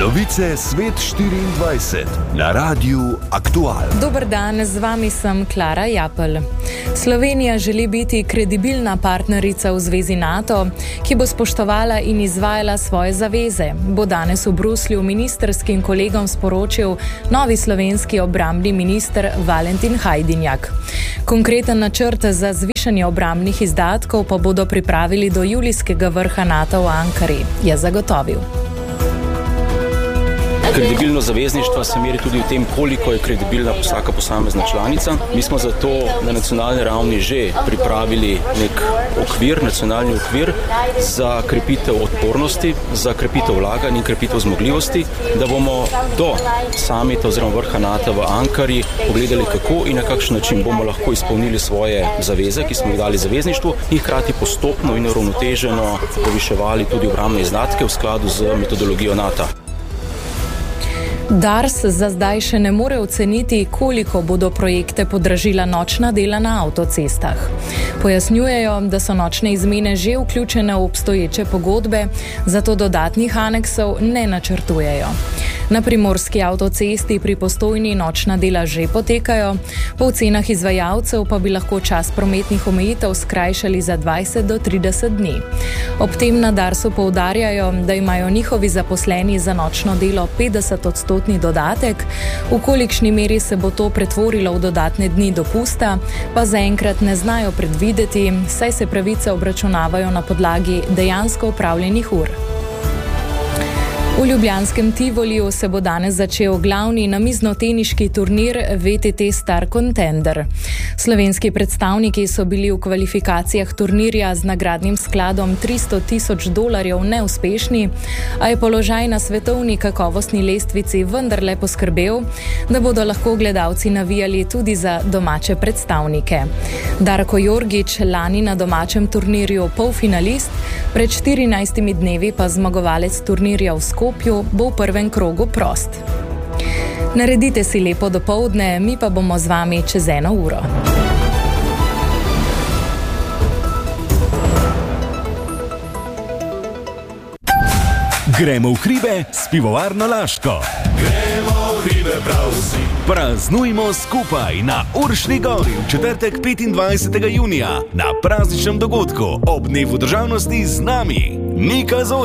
Novice Svet 24 na Radiu Aktual. Dober dan, z vami sem Klara Japelj. Slovenija želi biti kredibilna partnerica v zvezi NATO, ki bo spoštovala in izvajala svoje zaveze, bo danes v Bruslju ministrskim kolegom sporočil novi slovenski obrambni minister Valentin Hajdinjak. Konkreten načrt za zvišanje obrambnih izdatkov pa bodo pripravili do julijskega vrha NATO v Ankari, je zagotovil. Kredibilnost zavezništva se meri tudi v tem, koliko je kredibilna vsaka posamezna članica. Mi smo zato na nacionalni ravni že pripravili nek okvir, nacionalni okvir za krepitev odpornosti, za krepitev vlaganj in krepitev zmogljivosti, da bomo do samita oziroma vrha NATO v Ankari pogledali, kako in na kakšen način bomo lahko izpolnili svoje zaveze, ki smo jih dali zavezništvu, in hkrati postopno in uravnoteženo poviševali tudi obrambne izdatke v skladu z metodologijo NATO. Dars za zdaj še ne more oceniti, koliko bodo projekte podražila nočna dela na avtocestah. Pojasnjujejo, da so nočne izmene že vključene v obstoječe pogodbe, zato dodatnih aneksov ne načrtujejo. Na primorski avtocesti pri Postojni nočna dela že potekajo, po ocenah izvajalcev pa bi lahko čas prometnih omejitev skrajšali za 20 do 30 dni. Ob tem na Darsu poudarjajo, da imajo njihovi zaposleni za nočno delo 50% dodatek, v kolikšni meri se bo to pretvorilo v dodatne dni dopusta, pa zaenkrat ne znajo predvideti, saj se pravice obračunavajo na podlagi dejansko opravljenih ur. V ljubljanskem Tivoliju se bo danes začel glavni namiznoteniški turnir VTT Star Contender. Slovenski predstavniki so bili v kvalifikacijah turnirja z nagradnim skladom $300,000 neuspešni, a je položaj na svetovni kakovostni lestvici vendarle poskrbel, da bodo lahko gledalci navijali tudi za domače predstavnike. Darko Jorgič, lani na domačem turnirju polfinalist, pred 14 dnevi pa zmagovalec turnirja v Skopju, bo v prvem krogu prost. Naredite si lepo dopoldne, mi pa bomo z vami čez 1 uro. Gremo v hribe s pivovarno Laško. Gremo v hribe prav vsi. Praznujmo skupaj na Uršni gori v četrtek 25. junija na prazničnem dogodku ob dnevu državnosti z nami. Nika Zori.